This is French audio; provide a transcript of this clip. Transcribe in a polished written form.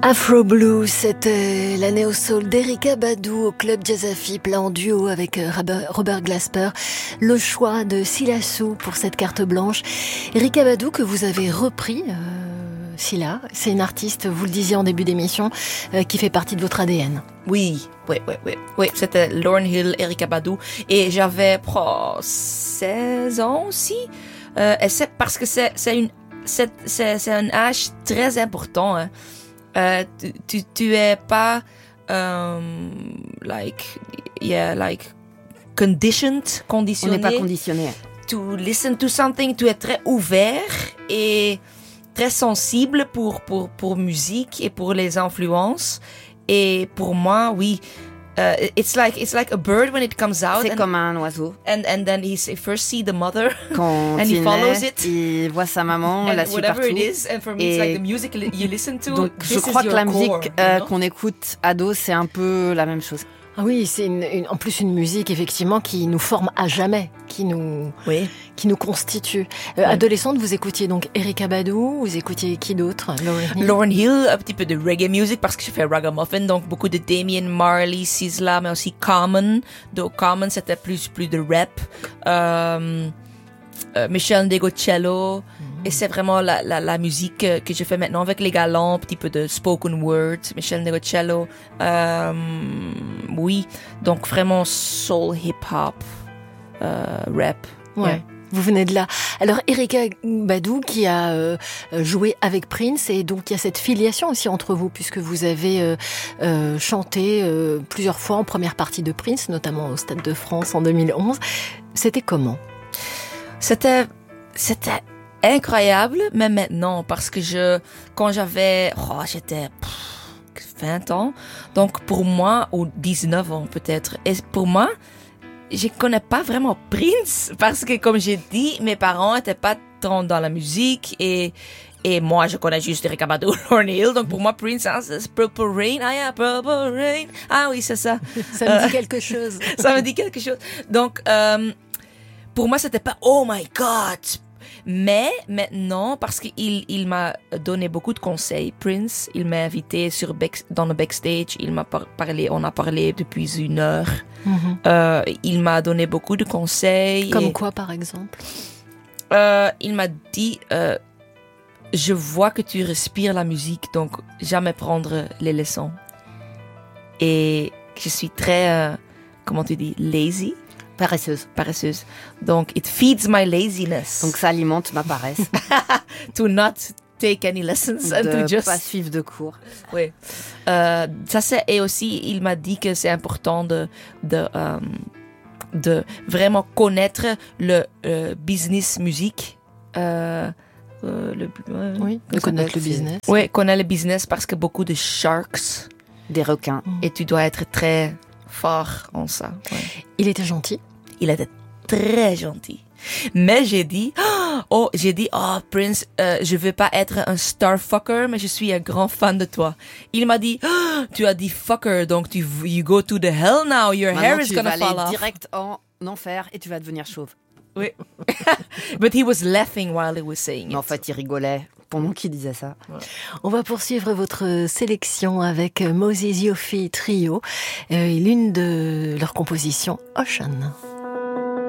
Afro Blue, c'était la néo-soul d'Erykah Badu au club Jazz Afip, là en duo avec Robert Glasper. Le choix de Silassou pour cette carte blanche. Erykah Badu que vous avez repris, Sila, c'est une artiste, vous le disiez en début d'émission, qui fait partie de votre ADN. Oui, c'était Lauryn Hill, Erykah Badu, et j'avais 16 ans aussi. Et c'est parce que c'est un âge très important. Hein. Tu es pas conditioned. On n'est pas conditionné. To listen to something, tu es très ouvert et très sensible pour musique et pour les influences. Et pour moi, oui. It's like a bird when it comes out. C'est comme un oiseau. And then he first see the mother. Quand and he follows it. Il voit sa maman, la suit partout. Whatever it is. And for me, it's like the music you listen to. Donc, je crois que la musique qu'on écoute ado, c'est un peu la même chose. Ah oui, c'est en plus une musique effectivement qui nous forme à jamais, qui nous constitue. Adolescente, vous écoutiez donc Erykah Badu, vous écoutiez qui d'autre? Lauryn Hill, un petit peu de reggae music parce que je fais ragamuffin, donc beaucoup de Damian Marley, Sizzla, mais aussi Common. Donc Common, c'était plus de rap. Michel Ndegeocello. Et c'est vraiment la musique que je fais maintenant avec les galants, un petit peu de spoken word, Michel Ndegeocello. Oui, donc vraiment soul, hip-hop, rap. Ouais. Yeah. Vous venez de là. Alors Erykah Badu qui a joué avec Prince, et donc il y a cette filiation aussi entre vous puisque vous avez chanté plusieurs fois en première partie de Prince, notamment au Stade de France en 2011. C'était comment? C'était incroyable, mais maintenant, parce que quand j'étais 20 ans, donc pour moi, ou 19 ans peut-être, et pour moi, je connais pas vraiment Prince, parce que comme j'ai dit, mes parents étaient pas tant dans la musique, et moi, je connais juste Erykah Badu, Lauryn Hill, donc pour moi, Prince, c'est Purple Rain, Purple Rain, ah oui, c'est ça. Ça me dit quelque chose. Ça me dit quelque chose. Donc, pour moi, c'était pas, oh my God. Mais maintenant, parce qu'il m'a donné beaucoup de conseils, Prince, il m'a invité dans le backstage, il m'a parlé, on a parlé depuis 1 heure. Mm-hmm. Il m'a donné beaucoup de conseils. Comme quoi, par exemple? Il m'a dit, je vois que tu respires la musique, donc jamais prendre les leçons. Et je suis très, comment tu dis, lazy. Paresseuse. Donc, it feeds my laziness. Donc, ça alimente ma paresse. To not take any lessons and to just pas suivre de cours. Oui. Ça c'est, et aussi, il m'a dit que c'est important de vraiment connaître le business musique. De connaître le business. Oui, connaître le business parce que beaucoup de sharks. Des requins. Et tu dois être très fort en ça. Ouais. Il était gentil. Il était très gentil. Mais j'ai dit, Prince, je veux pas être un starfucker, mais je suis un grand fan de toi. Il m'a dit, tu as dit fucker, donc you go to the hell now, your hair is gonna fall off. Tu vas aller direct en enfer et tu vas devenir chauve. Oui. But he was laughing while he was saying it. En fait, il rigolait pendant qu'il disait ça. Ouais. On va poursuivre votre sélection avec Moses Yofi Trio et l'une de leurs compositions, Ocean.